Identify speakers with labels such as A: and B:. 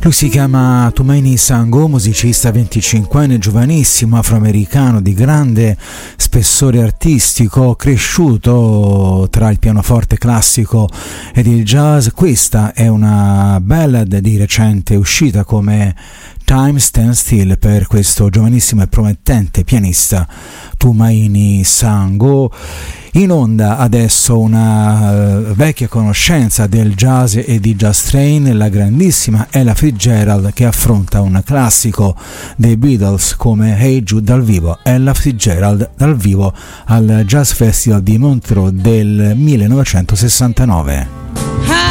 A: Lui si chiama Tumaini Sango, musicista 25enne, giovanissimo, afroamericano di grande spessore artistico, cresciuto tra il pianoforte classico ed il jazz. Questa è una ballad di recente uscita come Time Stands Still per questo giovanissimo e promettente pianista Tumaini Sango. In onda adesso una vecchia conoscenza del jazz e di Jazz Train, la grandissima Ella Fitzgerald, che affronta un classico dei Beatles come Hey Jude dal vivo. Ella Fitzgerald dal vivo al Jazz Festival di Montreux del 1969.